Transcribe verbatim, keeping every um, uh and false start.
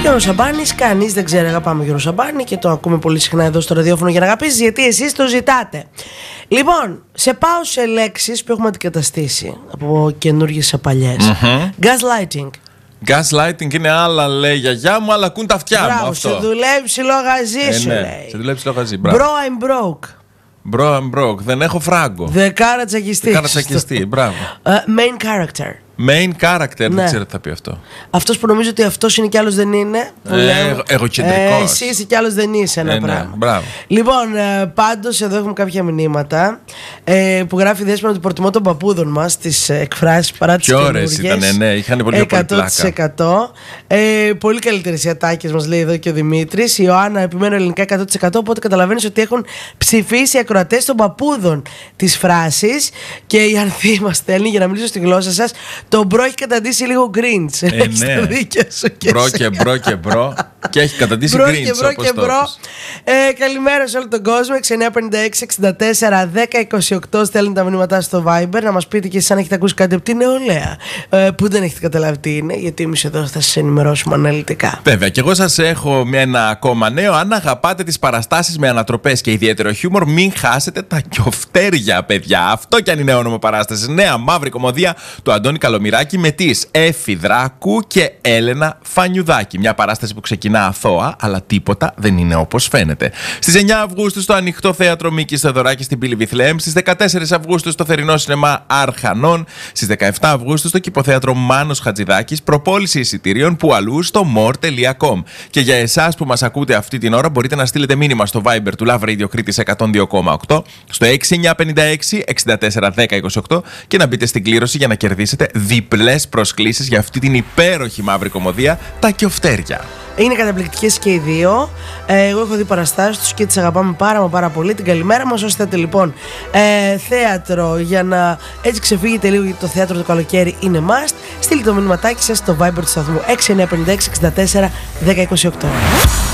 Γιώργος Σαμπάνης, κανείς δεν ξέρει αγαπάμε Γιώργο Σαμπάνη και το ακούμε πολύ συχνά εδώ στο ραδιόφωνο για να αγαπήσεις, γιατί εσείς το ζητάτε. Λοιπόν, σε πάω σε λέξεις που έχουμε αντικαταστήσει από καινούργιες σε παλιές. Mm-hmm. Gaslighting. Gaslighting είναι άλλα, λέει η γιαγιά μου, αλλά ακούν τα αυτιά μου. Μπράβο, αυτό. σε δουλεύει ψιλογαζί, ε, σου ναι. λέει. Σε δουλεύει ψιλογαζί, μπράβο. Bro, I'm broke. Bro, I'm broke. Δεν έχω φράγκο. Δεκάρα τσακιστή. Δεκάρα τσακιστή, μπράβο. Uh, main character. Main character, ναι. Δεν ξέρω τι θα πει αυτό. Αυτός που νομίζω ότι αυτός είναι κι άλλος δεν είναι. Ε, εγωκεντρικός. Ε, εσύ είσαι κι άλλος δεν είσαι ένα ε, πράγμα. Ναι, μπράβο. Λοιπόν, ε, πάντως εδώ έχουμε κάποια μηνύματα ε, που γράφει η Δέσποινα ότι προτιμώ των παππούδων μας τις ε, εκφράσεις παρά τις καινούργιες. Πιο ωραίες ήταν, ναι, είχαν πολύ πιο πολύ πλάκα. εκατό τοις εκατό. Ε, πολύ καλύτερες οι ατάκες μας λέει εδώ και ο Δημήτρης. Η Ιωάννα επιμένω ελληνικά εκατό τοις εκατό. Οπότε καταλαβαίνεις ότι έχουν ψηφίσει οι ακροατές των παππούδων τις φράσεις. Και η Ανθή μας στέλνει, για να μιλήσω στη γλώσσα σας, το μπρο έχει καταντήσει λίγο Grinch. Ε, ναι. Μπρο και μπρο και μπρο. Και έχει καταντήσει Bro Grinch. και bro και bro. Ε, καλημέρα σε όλο τον κόσμο. έξι εννιά πέντε έξι εξήντα τέσσερα δέκα είκοσι οκτώ στέλνουν τα μηνύματά στο Viber. Να μας πείτε και εσείς αν έχετε ακούσει κάτι από την νεολαία ε, που δεν έχετε καταλάβει τι είναι, γιατί εμείς εδώ θα σας ενημερώσουμε αναλυτικά. Βέβαια, και εγώ σας έχω ένα ακόμα νέο. Αν αγαπάτε τις παραστάσεις με ανατροπές και ιδιαίτερο χιούμορ, μην χάσετε τα κιοφτέρια, παιδιά. Αυτό κι αν είναι όνομα παράστασης. Νέα μαύρη κομμωδία του Αντώνη Καλομηράκη με τις Έφη Δράκου και Έλενα Φανιουδάκη. Μια παράσταση που ξεκινά αθώα, αλλά τίποτα δεν είναι όπως φαίνεται. Στις εννιά Αυγούστου στο Ανοιχτό Θέατρο Μίκης Θεοδωράκη στην Πύλη Βιθλεέμ. Στις δεκατέσσερις Αυγούστου στο Θερινό Σινεμά Αρχανών. Στις δεκαεπτά Αυγούστου στο Κηποθέατρο Μάνος Χατζηδάκης. Προπόληση εισιτήριων που αλλού στο more τελεία com. Και για εσάς που μας ακούτε αυτή την ώρα, μπορείτε να στείλετε μήνυμα στο Viber του Love Radio Κρήτης εκατόν δύο κόμμα οκτώ στο έξι εννιά πέντε έξι εξήντα τέσσερα δέκα είκοσι οκτώ και να μπείτε στην κλήρωση για να κερδίσετε διπλές προσκλήσεις για αυτή την υπέροχη μαύρη κομμωδία, τα κιοφτέρια. Είναι καταπληκτικές και οι δύο. Ε, εγώ έχω δει παραστάσεις τους και τις αγαπάμε πάρα μα πάρα πολύ. Την καλημέρα μας. Όσοι θέλετε λοιπόν ε, θέατρο για να έτσι ξεφύγετε λίγο, γιατί το θέατρο το καλοκαίρι είναι must, στείλτε το μηνυματάκι σας στο Viber του σταθμού έξι εννιά πέντε έξι εξήντα τέσσερα δέκα είκοσι οκτώ.